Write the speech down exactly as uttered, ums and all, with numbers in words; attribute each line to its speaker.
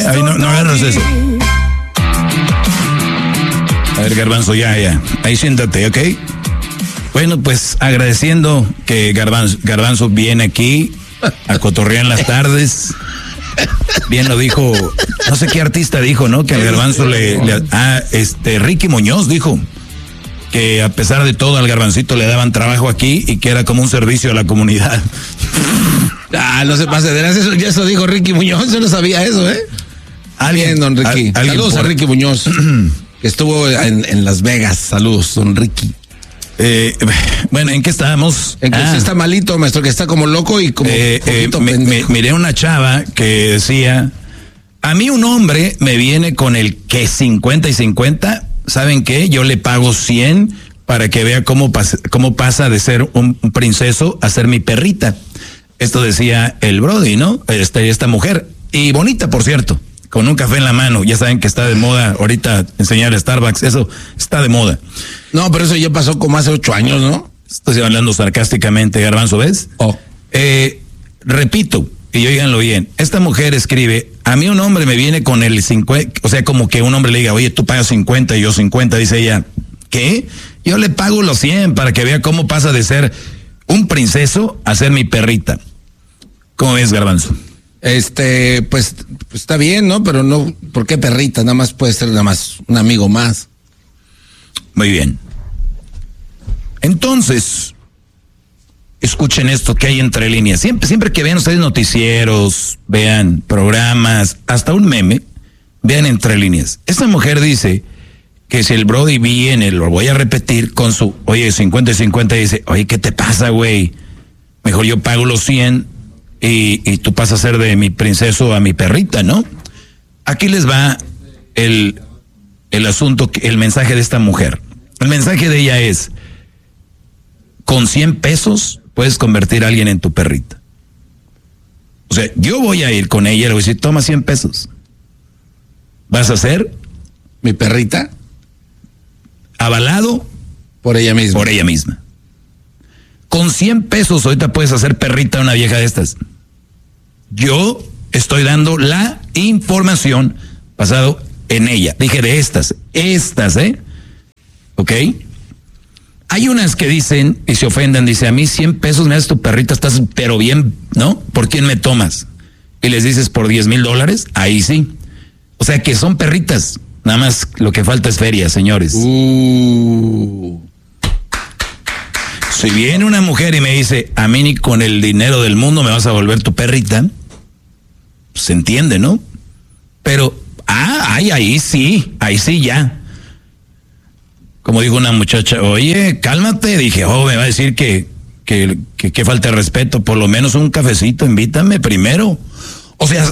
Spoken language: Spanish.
Speaker 1: ¿eh? Ahí no, no agarras eso. A ver, Garbanzo, ya, ya. Ahí siéntate, ¿ok? Bueno, pues agradeciendo que Garbanzo, Garbanzo viene aquí a cotorrear en las tardes. Bien lo dijo, no sé qué artista dijo, ¿no? Que al Garbanzo le, le... Ah, este, Ricky Muñoz dijo que a pesar de todo al Garbancito le daban trabajo aquí y que era como un servicio a la comunidad.
Speaker 2: Ah, no se pase de las, eso, ya eso dijo Ricky Muñoz, yo no sabía eso, ¿eh? Alguien, don Ricky. Al, saludos por... a Ricky Muñoz, que estuvo en, en Las Vegas. Saludos, don Ricky.
Speaker 1: Eh, bueno, ¿en qué estábamos?
Speaker 2: En que ah. sí está malito, maestro, que está como loco y como
Speaker 1: eh, eh, me, me, miré una chava que decía, a mí un hombre me viene con el que cincuenta y cincuenta, ¿saben qué? Yo le pago cien para que vea cómo pasa, cómo pasa de ser un, un princeso a ser mi perrita. Esto decía el Brody, ¿no? Esta, esta mujer, y bonita, por cierto, con un café en la mano. Ya saben que está de moda ahorita enseñar Starbucks, eso está de moda.
Speaker 2: No, pero eso ya pasó como hace ocho años, ¿no?
Speaker 1: Estoy hablando sarcásticamente, Garbanzo, ¿ves?
Speaker 2: Oh.
Speaker 1: Eh, repito, y óiganlo bien, esta mujer escribe, a mí un hombre me viene con el cincuenta, o sea, como que un hombre le diga, oye, tú pagas cincuenta y yo cincuenta, dice ella, ¿qué? Yo le pago los cien para que vea cómo pasa de ser un princeso a ser mi perrita. ¿Cómo ves, Garbanzo?
Speaker 2: Este, pues, pues está bien, ¿no? Pero no, ¿por qué perrita? Nada más puede ser nada más un amigo más.
Speaker 1: Muy bien. Entonces, escuchen esto que hay entre líneas. Siempre, siempre que vean ustedes noticieros, vean programas, hasta un meme, vean entre líneas. Esta mujer dice que si el Brody viene, lo voy a repetir con su, oye, cincuenta y cincuenta, dice, oye, ¿qué te pasa, güey? Mejor yo pago los cien y, y tú pasas a ser de mi princeso a mi perrita, ¿no? Aquí les va el, el asunto, el mensaje de esta mujer. El mensaje de ella es, con cien pesos puedes convertir a alguien en tu perrita. O sea, yo voy a ir con ella y le voy a decir, toma cien pesos. ¿Vas a ser
Speaker 2: mi perrita?
Speaker 1: Avalado
Speaker 2: por ella misma.
Speaker 1: Por ella misma. Con cien pesos ahorita puedes hacer perrita a una vieja de estas. Yo estoy dando la información basado en ella. Dije de estas, estas, ¿eh? ¿Ok? Hay unas que dicen y se ofenden, dice, a mí cien pesos me das tu perrita, estás pero bien, ¿no? ¿Por quién me tomas? Y les dices por diez mil dólares, ahí sí. O sea que son perritas, nada más lo que falta es feria, señores.
Speaker 2: Uh.
Speaker 1: Si viene una mujer y me dice, a mí ni con el dinero del mundo me vas a volver tu perrita, se entiende, ¿no? Pero, ah, ay, ahí sí, ahí sí ya. Como dijo una muchacha, oye, cálmate, dije, oh, me va a decir que, que, que, que falta de respeto, por lo menos un cafecito, invítame primero. O sea,